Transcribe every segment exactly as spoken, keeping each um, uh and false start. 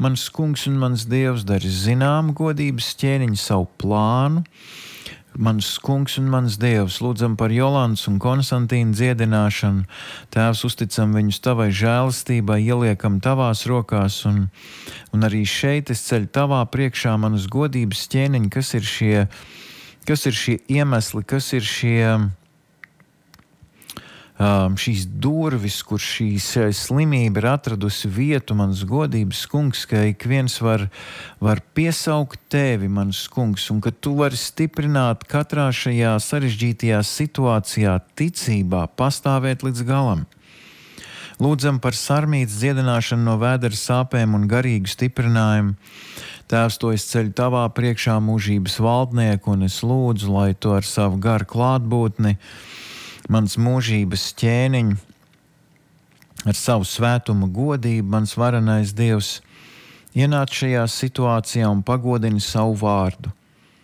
Mans kungs un mans dievs, dari zinām godības ķēniņu savu plānu. Mans kungs un mans dievs, lūdzam par Jolantas un Konstantīna dziedināšanu. Tēvs, uzticam viņus tavai žēlastībai, ieliekam tavās rokās, un, un arī šeit es ceļu tavā priekšā manus godības ķēniņi, kas ir šie, kas ir šie iemesli, kas ir šie, um, šīs durvis, kur šī slimība ir atradusi vietu, mans godības kungs, ka ik viens var, var piesaukt tevi, mans kungs, un ka tu vari stiprināt katrā šajā sarežģītajā situācijā ticībā, pastāvēt līdz galam. Lūdzam par sarmītas dziedināšanu no vēdera sāpēm un garīgu stiprinājumu. Tēvs, to es ceļu tavā priekšā mūžības valdnieku, un es lūdzu, lai tu ar savu garu klātbūtni, mans mūžības ķēniņš, ar savu svētumu godību, mans varenais Dievs, ienāc šajā situācijā un pagodini savu vārdu.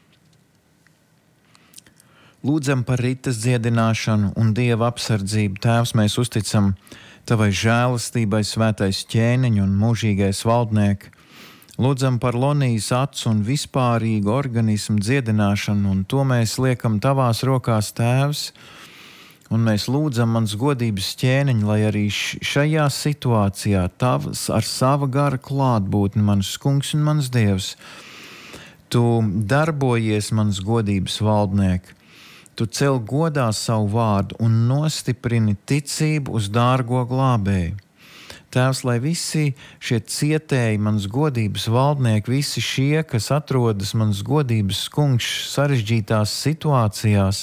Lūdzam par Ritas dziedināšanu un Dieva apsardzību. Tēvs, mēs uzticam tavai žēlastībai, svētais ķēniņš un mūžīgais valdnieks. Lūdzam par Lonijas acu un vispārīgu organismu dziedināšanu, un to mēs liekam tavās rokās, Tēvs. Un mēs lūdzam, mans godības ķēniņ, lai arī šajā situācijā tavs ar sava gara klātbūtni, mans kungs un mans dievs, tu darbojies, mans godības valdniek. Tu cel godā savu vārdu un nostiprini ticību uz dārgo glābēju. Tēvs, lai visi šie cietēji, mans godības valdnieki, visi šie, kas atrodas mans godības kungs sarežģītās situācijās,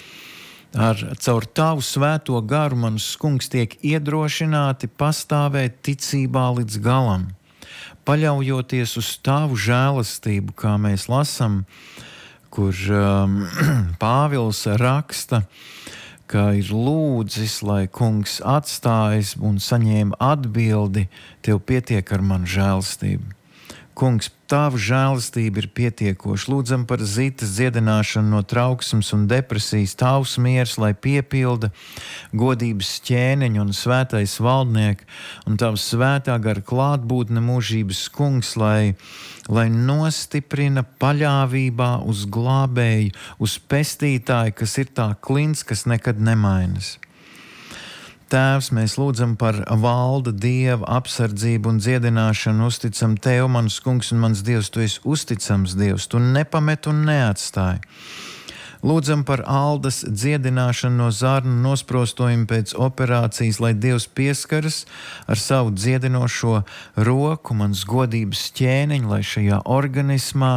ar caur tavu svēto garu mans kungs tiek iedrošināti pastāvēt ticībā līdz galam, paļaujoties uz tavu žēlastību, kā mēs lasam, kur um, Pāvils raksta, ka ir lūdzis, lai kungs atstājas un saņēma atbildi, tev pietiek ar manu žēlastību. Kungs, tava žēlastība ir pietiekoša. Lūdzam par Zitas dziedināšanu no trauksmes un depresijas. Tavs miers, lai piepilda godības ķēniņu un svētais valdniek, un tavs svētā gara klātbūtne mūžības kungs, lai, lai nostiprina paļāvībā uz glābēju, uz pestītāju, kas ir tā klints, kas nekad nemainas. Tēvs, mēs lūdzam par valda Dieva apsardzību un dziedināšanu, uzticam tev, mans kungs un mans Dievs, tu esi uzticams Dievs, tu nepamet un neatstāji. Lūdzam par Aldas dziedināšanu no zarnu nosprostojuma pēc operācijas, lai Dievs pieskaras ar savu dziedinošo roku, mans godības ķēniņ, lai šajā organismā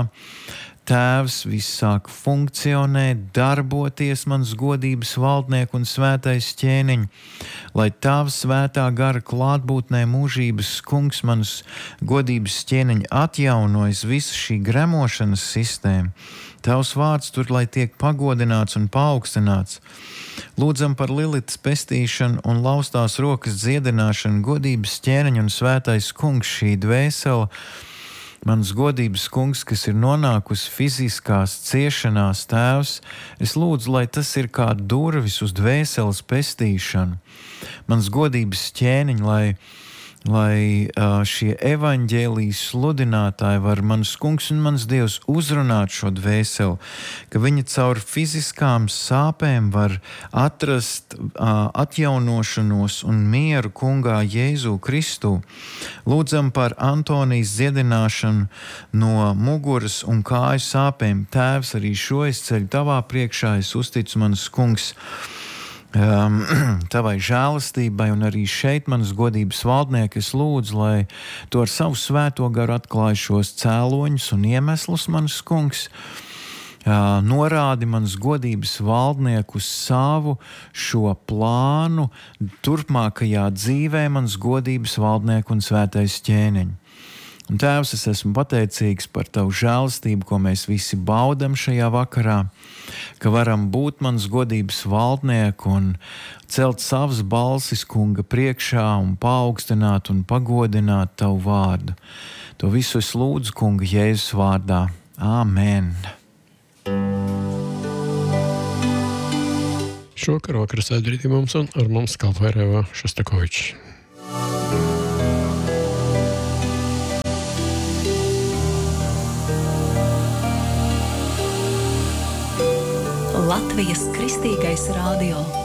Tēvs viss sāk funkcionēt, darboties, mans godības valdnieku un svētais ķēniņ, lai tava svētā gara klātbūtnē mūžības kungs, mans godības ķēniņ, atjaunojas visa šī gremošanas sistēma. Tavs vārds tur, lai tiek pagodināts un paaugstināts. Lūdzam par Lilitas pestīšanu un laustās rokas dziedināšanu, godības ķēniņ un svētais kungs, šī dvēsele, mans godības kungs, kas ir nonākusi fiziskās ciešanās, Tēvs, es lūdzu, lai tas ir kā durvis uz dvēseles pestīšanu. Mans godības ķēniņ, lai, lai uh, šie evaņģēlijas sludinātāji var, mans kungs un mans Dievs, uzrunāt šo dvēseli, ka viņi caur fiziskām sāpēm var atrast uh, atjaunošanos un mieru kungā Jēzu Kristu. Lūdzam par Antonijas dziedināšanu no muguras un kāju sāpēm. Tēvs, arī šo es ceļu tavā priekšā, es uzticu, mans kungs, Um, tavai žēlastībai, un arī šeit manas godības valdnieki es lūdzu, lai tu ar savu svēto garu atklāj šos cēloņus un iemeslus, manas kungs, uh, norādi manas godības valdnieku savu šo plānu turpmākajā dzīvē, manas godības valdnieku un svētais ķēniņ. Un Tēvs, es esmu pateicīgs par tavu žēlastību, ko mēs visi baudam šajā vakarā, ka varam būt mans godības valdnieku un celt savas balsis kunga priekšā un paaugstināt un pagodināt tavu vārdu. To visu es lūdzu kunga Jēzus vārdā. Āmen! Šovakar vakaras atbrīdī mums un ar mums kalpoja Reva Šostakovičs. Latvijas Kristīgais radio.